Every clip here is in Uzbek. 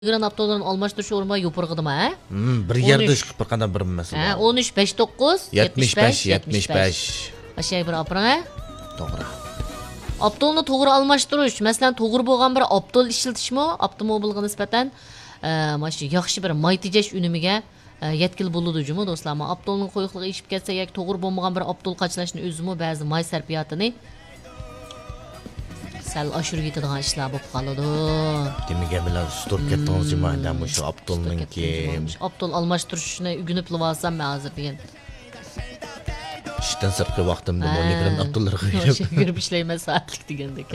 Gran aptalların almashtırışı olma yo'pirg'idimi, ha? Bir yerda chiqib bir qanday bir masala. 13 59 75. Aşağı bir apran, ha? To'g'ri. Aptalni to'g'ri almashtirish, masalan, to'g'ri bo'lgan bir aptal ishlatishmi, avtomobilga nisbatan mana shu yaxshi bir may tejash unimiga yetkil bo'ladi jumi do'stlar. Ammo aptalning qo'yiqligi ishib ketsa, yoki to'g'ri bo'lmagan bir aptal qachlashni o'zimi ba'zi may sarfiyatini sal oshirib yetadigan ishlar bo'lib qoladi. Demiga bilan usturib ketdingiz jumada shu Abdulninki. Abdul almashtirishni ugunib olsam men hozir degan. İşten sirqi vaqtimda monikran Abdullarga yurib ishlayman soatlik degandek.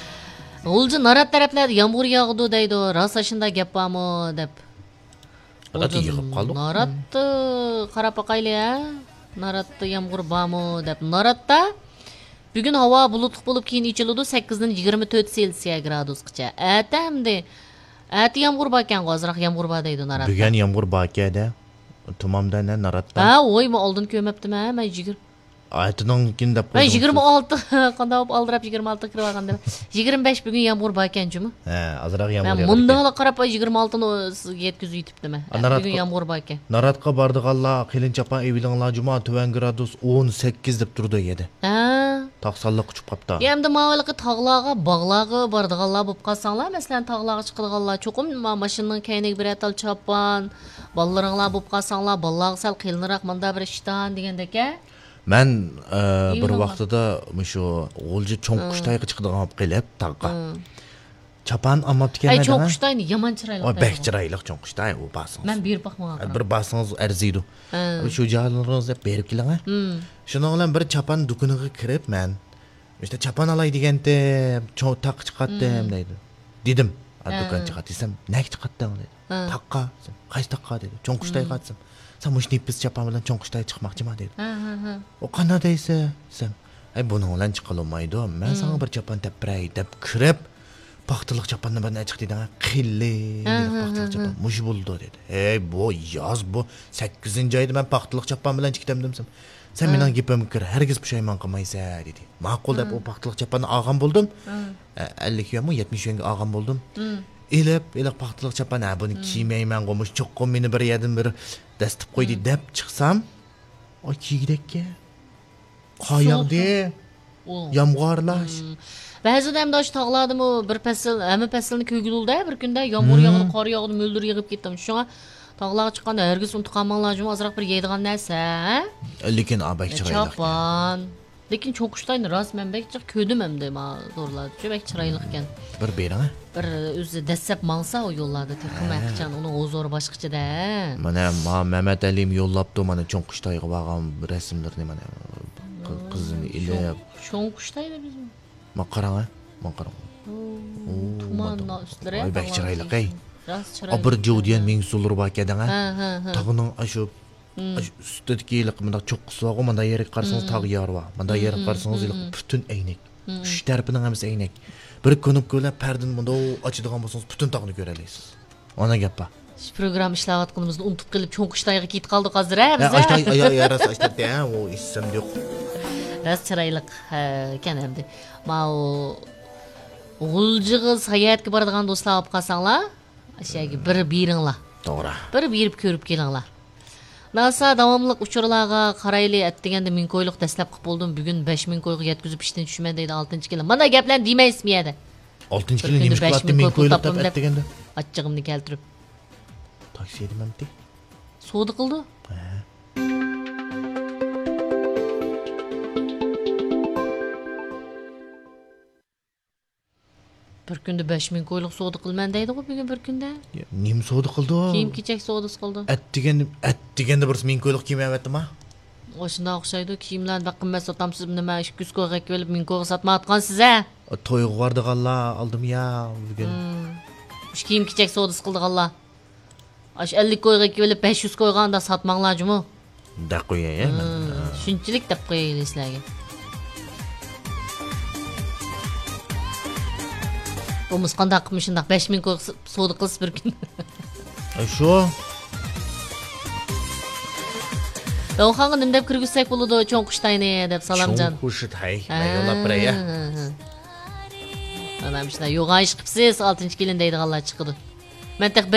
O'lji Narat taraflarda yomg'ir yog'di deydi. Rosa shunday gap bormi deb. Naratni yig'ib qoldi. Naratni qarab boqayli, ha? Naratda yomg'ir bormi deb. Naratda bugun havo bulutli bo'lib keyin ichiladi 8 dan 24 Selsiya gradusgacha. Atamdi. Ati yomg'ir bor ekan, hozirroq yomg'ir bor deydi Naratda. Bugun yomg'ir bor ekanda. Tumamda Naratda. Ha, o'yma oldin ko'mabdimi, ha? Men 20 Aytınınkin dep Ben 26 qanday olib aldırab 26 kirib olganda 25 bugun yomg'ir bor ekan-jimi? Ha, azroq yomg'ir. Men mundala qarab 26 ni yetkizib yetibdimi? Bugun yomg'ir bor ekan. Naratga bardiganlar qilinchapan evilinglar juma 9 gradus 18 deb turdi edi. Ha. Taqsalliq uçup qapta. Endi mavaliqi tog'larga, bog'larga bardiganlar bo'lib qolsanglar, masalan, tog'larga chiqadiganlar cho'qim mashinaning kayniga bir atal chapan, ballalaringlar bo'lib qolsanglar, ballarga sal qilinroq menda bir ishdan degandek-a. Men bir vaqtida shu o'lji cho'nqushtayga chiqadigan olib kelib taqqa. Chapan olmabdi kelmadi. Ay cho'nqushday yaman chiroyli. O bek chiroyli cho'nqushtay u basing. Men berib boqmagan. Bir basing arziydi. Shu joylarni berib keling. Shuning bilan bir chapan dukuniga kirib men işte chapan olay deganda taq chiqatdim deydi. Dedim, dukan chiqat desam, nega chiqatding dedi. Taqqa, qaysi taqqa dedi. Cho'nqushtay qatsam. Sen bu işni pis chapan bilan cho'nqushtay chiqmoqchiman dedi. O qanday deysiz? Sen, ay buning bilan chiqolmaydi. Men sana bir chapan tapray deb kirib, paxtaliq chapanni bilan chiq dedim. Qilli paxtaliq chapan mush bo'ldi dedi. Ey bu yoz bu 8-oyda men paxtaliq chapan bilan chiqdim dedim. Sen mening gapimga kir, hargiz pushaymon qilmaysan dedi. Ma'qul deb o paxtaliq chapanni olgan bo'ldim. 50 yo'qmi 70 yo'nga olgan bo'ldim. Elib paxtaliq chapan buni kiymayman qo'mish cho'qqim meni bir yerdan bir dastib qo'ydi deb chiqsam o kiyidekka qoyoqdi yomg'irlash ba'zida ham dosh tog'ladimi bir fasl hamma faslni ko'gildi bir kunda yomg'ir yog'di qor yog'di mo'ldir yig'ib ketdim shunga tog'larga chiqqanda hargiz unutqanmanlar jum ozroq bir yeydigan narsa lekin abak chiroyli chapan lekin cho'qishtayni rasman bekchiq ko'dim ham dema zo'rladi cho'bak chiroyli ekan bir bering bir o'zi dastlab mangsa o yo'llarda qimmatchan uni o'zori boshqachada mana Mehmet Alim yo'llabdi mana cho'nqishtayga borgan rasmlarni mana qizini ilib cho'nqishtayda bizmi ma qarang tumanna ustlari ay bek chiroyli qay bir jodiyan ming so'lur bor ekan tog'ning shu üstdeki mında çok kısa var, mında yeri qarsanız tağ yar var, mında yeri qarsanız bütün eynek, üç tarafının hepsi eynek. Bir konup göle perdin mında o açıdığan bolsanız bütün tağını göreleysiz. Ona gap ba. Şu program işləyətqınımızı unutup qılıb çoğuşdayğı git qaldıq hazır ha biz. Yarası açtı ya, o isim yox. Ras çıraylık ekan hamdi. Ma o G'uljig'iz hayatga boradigan do'stlar olib qolsanglar, aşağıya bir beringlar. To'g'ri. Bir berib ko'rib kelinglar. NASA davamlıq uçurlarga qarayli etdiganda men qo'yliq dastlab qilib boldim. Bugun 5000 qo'yga yetkizib ishdan tushman deydi 6-yil. Mana gaplarni demaysiz miyada? 6-yil nima qilyapti men qo'yliq deb etdiganda? Achchig'imni keltirib. Taksi edimamdi. Sodi qildi? Bir kunda 5000 qo'yliq sodi qilman deydi ku bugun bir kunda. Nima sodi qildi o? Kiyim-kechak sodisi qildi. Etdiganda bir men qo'yliq kiymayaptimi? Oshunda o'xshaydi, kiyimlarni va qimmat sotamsiz nima 200 qo'yga kelib 1000 qo'yga sotmayotgan siz-a? To'yga bordiganlar aldim ya bugun. Shu kiyim-kechak sodisi qildiganlar. Aş 50 qo'yga kelib 500 qo'yganda sotmanglar-jimi? Da qo'yay men. Shunchalik deb qo'yaylik sizlarga. Bo'lmasa qanday qilib shunday 5000 qo'y sodi qilsiz bir kun. Shu. O'xanga nima deb kirgizsak bo'ladi cho'nqishtayni deb Salamjon. Cho'nqishtay. Yo'lab biraya. Ana shunday yo'g'ayish qilibsiz 6-yilin deydiganlar chiqdi. Men tek